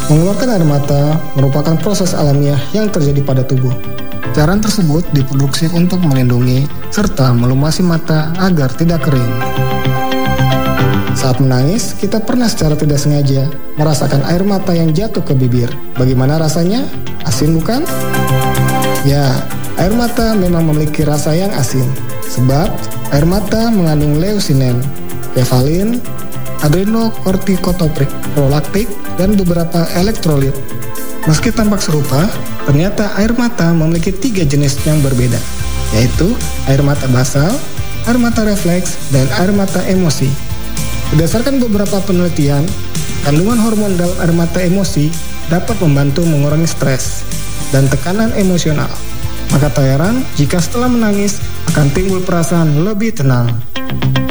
Mengeluarkan air mata merupakan proses alamiah yang terjadi pada tubuh. Cairan tersebut diproduksi untuk melindungi serta melumasi mata agar tidak kering. Saat menangis, kita pernah secara tidak sengaja merasakan air mata yang jatuh ke bibir. Bagaimana rasanya? Asin bukan? Ya, air mata memang memiliki rasa yang asin. Sebab, air mata mengandung leucinin, kefalin, adrenokortikotropik, prolaktik, dan beberapa elektrolit. Meski tampak serupa, ternyata air mata memiliki 3 jenis yang berbeda, yaitu air mata basal, air mata refleks, dan air mata emosi. Berdasarkan beberapa penelitian, kandungan hormon dalam air mata emosi dapat membantu mengurangi stres dan tekanan emosional. Maka tak heran jika setelah menangis akan timbul perasaan lebih tenang.